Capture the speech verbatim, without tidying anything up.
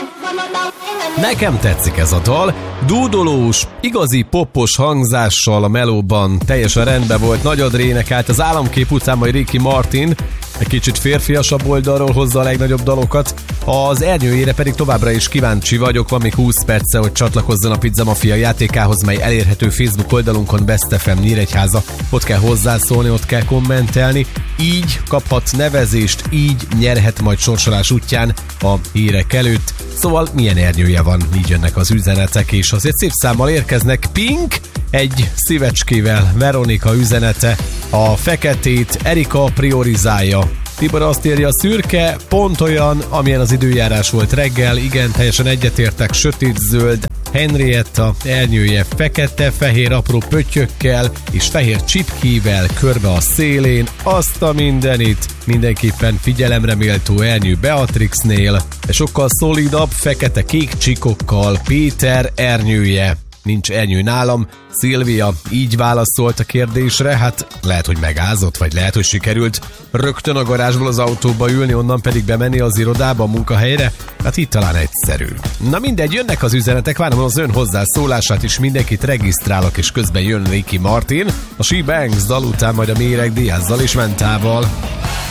Nekem tetszik ez a dal, dúdolós, igazi poppos hangzással a melóban teljesen rendben volt, nagyodra énekelt, az államkép után majd Ricky Martin egy kicsit férfiasabb oldalról hozza a legnagyobb dalokat, az ernyőjére pedig továbbra is kíváncsi vagyok, van még húsz perce, hogy csatlakozzon a Pizza Mafia játékához, mely elérhető Facebook oldalunkon Best ef em Nyíregyháza, ott kell hozzászólni, ott kell kommentelni, így kaphat nevezést, így nyerhet majd sorsolás útján a hírek előtt. Szóval milyen ernyője van, így jönnek az üzenetek, és azért szép számmal érkeznek. Pink, egy szívecskével, Veronika üzenete, a feketét Erika priorizálja. Tibor azt írja, a szürke pont olyan, amilyen az időjárás volt reggel, igen, teljesen egyetértek, sötét-zöld, Henrietta ernyője fekete, fehér apró pöttyökkel és fehér csipkével körbe a szélén, azt a mindenit, mindenképpen figyelemre méltó ernyő Beatrixnél, de sokkal szolidabb, fekete-kék csikokkal Péter ernyője. Nincs ernyő nálam. Szilvia így válaszolt a kérdésre, hát lehet, hogy megázott, vagy lehet, hogy sikerült rögtön a garázsból az autóba ülni, onnan pedig bemenni az irodába, a munkahelyre, hát itt talán egyszerű. Na mindegy, jönnek az üzenetek, várom az ön hozzászólását is, mindenkit regisztrálok, és közben jön Ricky Martin, a She Bangs dal után majd a Méreg Diazzal és Mentával.